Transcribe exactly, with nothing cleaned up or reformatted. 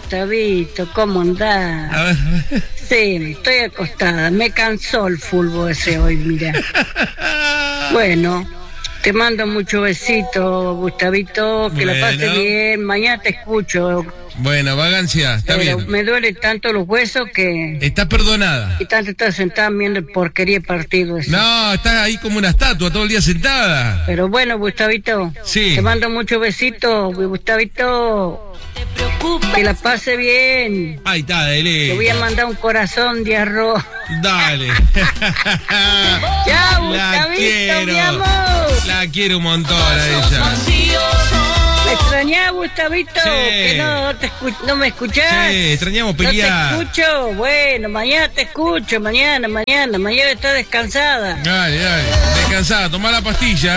Gustavito, ¿cómo andás? A ver. Sí, estoy acostada. Me cansó el fútbol ese hoy, mira. Bueno, te mando muchos besitos, Gustavito. Que Bueno. la pases bien. Mañana te escucho. Bueno, vagancia, está Pero bien. me duele tanto los huesos que... Está perdonada. Y tanto estás sentada viendo porquería de partido ese. No, estás ahí como una estatua todo el día sentada. Pero bueno, Gustavito. Sí. Te mando muchos besitos, Gustavito. Que la pase bien. Ahí está, Te dele. voy a mandar un corazón de arroz. Dale. Chao, La Gustavito, quiero. mi amor. La quiero un montón a ella. ¿Me extrañás, Gustavito? Sí. Que no, te escu- no me escuchás. Sí, extrañamos ¿No pelear. te escucho? Bueno, mañana te escucho, mañana, mañana. Mañana estás descansada. Dale, dale. Descansada, tomá la pastilla.